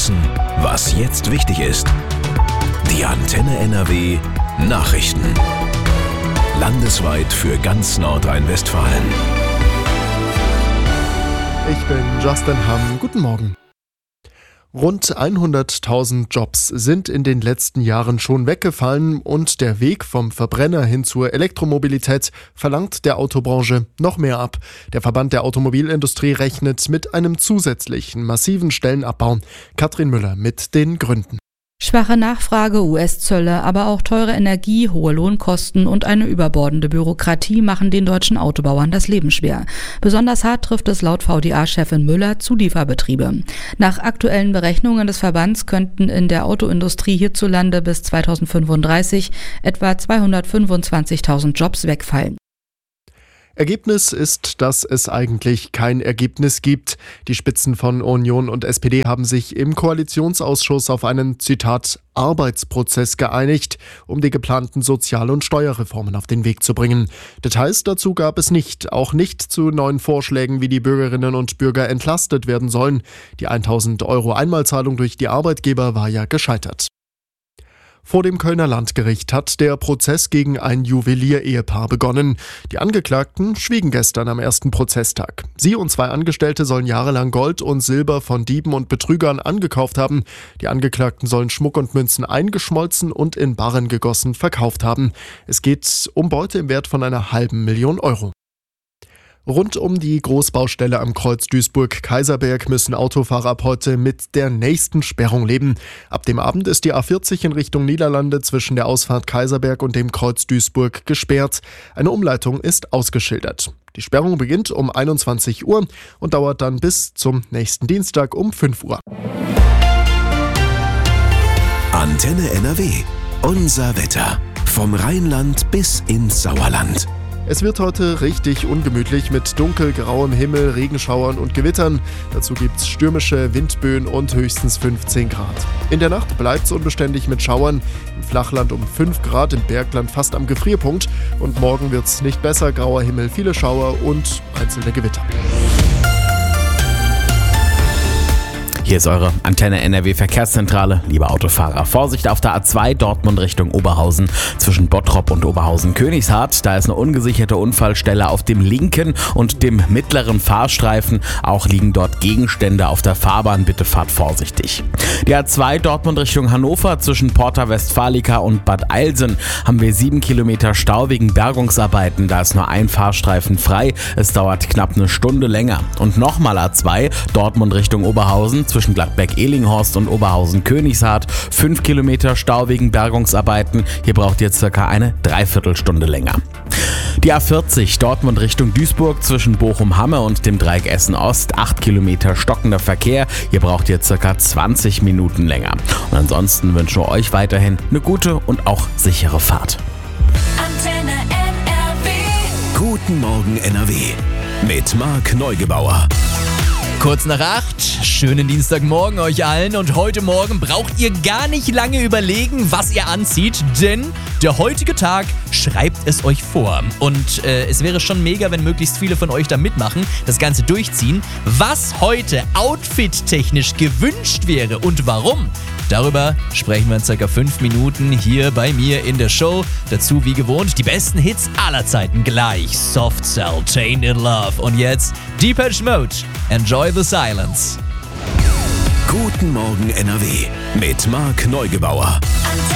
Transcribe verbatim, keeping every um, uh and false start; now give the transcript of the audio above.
wissen, was jetzt wichtig ist. Die Antenne N R W Nachrichten. Landesweit für ganz Nordrhein-Westfalen. Ich bin Justin Hamm. Guten Morgen. Rund hunderttausend Jobs sind in den letzten Jahren schon weggefallen und der Weg vom Verbrenner hin zur Elektromobilität verlangt der Autobranche noch mehr ab. Der Verband der Automobilindustrie rechnet mit einem zusätzlichen massiven Stellenabbau. Katrin Müller mit den Gründen. Schwache Nachfrage, U S-Zölle, aber auch teure Energie, hohe Lohnkosten und eine überbordende Bürokratie machen den deutschen Autobauern das Leben schwer. Besonders hart trifft es laut V D A-Chefin Müller Zulieferbetriebe. Nach aktuellen Berechnungen des Verbands könnten in der Autoindustrie hierzulande bis zweitausendfünfunddreißig etwa zweihundertfünfundzwanzigtausend Jobs wegfallen. Ergebnis ist, dass es eigentlich kein Ergebnis gibt. Die Spitzen von Union und S P D haben sich im Koalitionsausschuss auf einen, Zitat, Arbeitsprozess geeinigt, um die geplanten Sozial- und Steuerreformen auf den Weg zu bringen. Details dazu gab es nicht, auch nicht zu neuen Vorschlägen, wie die Bürgerinnen und Bürger entlastet werden sollen. Die tausend Euro Einmalzahlung durch die Arbeitgeber war ja gescheitert. Vor dem Kölner Landgericht hat der Prozess gegen ein Juwelier-Ehepaar begonnen. Die Angeklagten schwiegen gestern am ersten Prozesstag. Sie und zwei Angestellte sollen jahrelang Gold und Silber von Dieben und Betrügern angekauft haben. Die Angeklagten sollen Schmuck und Münzen eingeschmolzen und in Barren gegossen verkauft haben. Es geht um Beute im Wert von einer halben Million Euro. Rund um die Großbaustelle am Kreuz Duisburg-Kaiserberg müssen Autofahrer ab heute mit der nächsten Sperrung leben. Ab dem Abend ist die A vierzig in Richtung Niederlande zwischen der Ausfahrt Kaiserberg und dem Kreuz Duisburg gesperrt. Eine Umleitung ist ausgeschildert. Die Sperrung beginnt um einundzwanzig Uhr und dauert dann bis zum nächsten Dienstag um fünf Uhr. Antenne N R W. Unser Wetter. Vom Rheinland bis ins Sauerland. Es wird heute richtig ungemütlich mit dunkelgrauem Himmel, Regenschauern und Gewittern. Dazu gibt's stürmische Windböen und höchstens fünfzehn Grad. In der Nacht bleibt's unbeständig mit Schauern. Im Flachland um fünf Grad, im Bergland fast am Gefrierpunkt. Und morgen wird's nicht besser, grauer Himmel, viele Schauer und einzelne Gewitter. Hier ist eure Antenne N R W Verkehrszentrale. Liebe Autofahrer, Vorsicht auf der A zwei Dortmund Richtung Oberhausen zwischen Bottrop und Oberhausen-Königshardt. Da ist eine ungesicherte Unfallstelle auf dem linken und dem mittleren Fahrstreifen. Auch liegen dort Gegenstände auf der Fahrbahn. Bitte fahrt vorsichtig. Die A zwei Dortmund Richtung Hannover zwischen Porta Westfalica und Bad Eilsen haben wir sieben Kilometer Stau wegen Bergungsarbeiten. Da ist nur ein Fahrstreifen frei. Es dauert knapp eine Stunde länger. Und nochmal A zwei Dortmund Richtung Oberhausen zwischen Gladbeck-Ehlinghorst und Oberhausen-Königshardt. Fünf Kilometer Stau wegen Bergungsarbeiten. Hier braucht ihr circa eine Dreiviertelstunde länger. Die A vierzig Dortmund Richtung Duisburg zwischen Bochum-Hamme und dem Dreieck Essen-Ost. Acht Kilometer stockender Verkehr. Hier braucht ihr circa zwanzig Minuten länger. Und ansonsten wünschen wir euch weiterhin eine gute und auch sichere Fahrt. Antenne N R W. Guten Morgen N R W. Mit Marc Neugebauer. Kurz nach acht, schönen Dienstagmorgen euch allen und heute Morgen braucht ihr gar nicht lange überlegen, was ihr anzieht, denn der heutige Tag schreibt es euch vor. Und äh, es wäre schon mega, wenn möglichst viele von euch da mitmachen, das Ganze durchziehen. Was heute outfit-technisch gewünscht wäre und warum, darüber sprechen wir in circa fünf Minuten hier bei mir in der Show. Dazu wie gewohnt die besten Hits aller Zeiten gleich. Soft Cell, Chained in Love und jetzt Depeche Mode. Enjoy the silence. Guten Morgen N R W mit Marc Neugebauer.